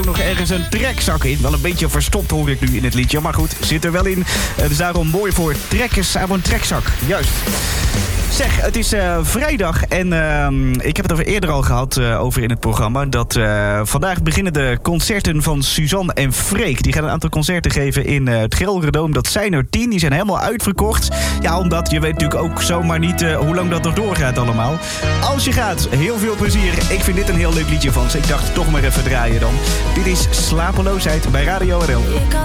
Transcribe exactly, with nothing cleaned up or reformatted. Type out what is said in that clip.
nog ergens een trekzak in. Wel een beetje verstopt hoor ik nu in het liedje. Maar goed, zit er wel in. Het is daarom mooi voor trekkers aan een trekzak. Juist. Zeg, het is uh, vrijdag en uh, ik heb het er eerder al gehad uh, over in het programma. Dat uh, vandaag beginnen de concerten van Suzanne en Freek. Die gaan een aantal concerten geven in uh, het Gelderdoom. Dat zijn er tien, die zijn helemaal uitverkocht. Ja, omdat je weet natuurlijk ook zomaar niet uh, hoe lang dat nog doorgaat allemaal. Als je gaat, heel veel plezier. Ik vind dit een heel leuk liedje van ze. Ik dacht toch maar even draaien dan. Dit is Slapeloosheid bij Radio R L.